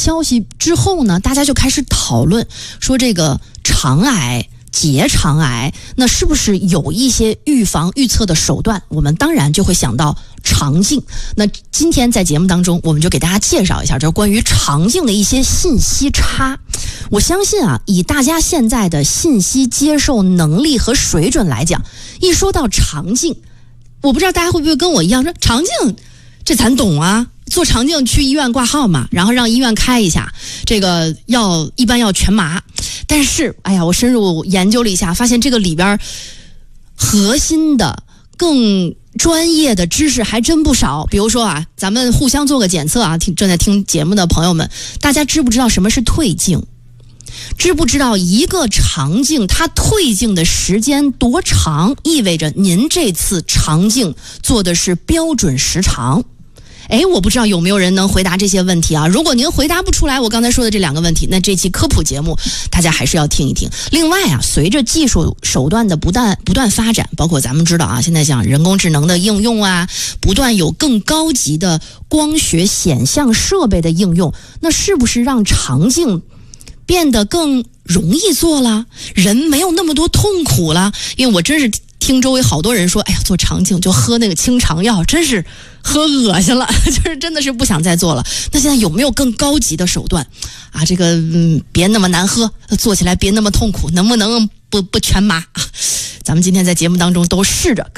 消息之后呢，大家就开始讨论说这个肠癌、结肠癌，那是不是有一些预防预测的手段？我们当然就会想到肠镜。那今天在节目当中，我们就给大家介绍一下，就是关于肠镜的一些信息差。我相信啊，以大家现在的信息接受能力和水准来讲，一说到肠镜，我不知道大家会不会跟我一样说肠镜，这咱懂啊。做肠镜去医院挂号嘛，然后让医院开一下，这个一般要全麻。但是，哎呀，我深入研究了一下，发现这个里边核心的、更专业的知识还真不少。比如说啊，咱们互相做个检测啊，正在听节目的朋友们，大家知不知道什么是退镜？知不知道一个肠镜它退镜的时间多长，意味着您这次肠镜做的是标准时长？我不知道有没有人能回答这些问题啊？如果您回答不出来我刚才说的这两个问题，那这期科普节目大家还是要听一听。另外啊，随着技术手段的不断发展，包括咱们知道啊，现在像人工智能的应用啊，不断有更高级的光学显像设备的应用，那是不是让肠镜变得更容易做了，人没有那么多痛苦了？因为我真是听周围好多人说，哎呀，做肠镜就喝那个清肠药，真是喝恶心了，就是真的是不想再做了。那现在有没有更高级的手段啊？这个别那么难喝，做起来别那么痛苦，能不能不全麻？咱们今天在节目当中都试着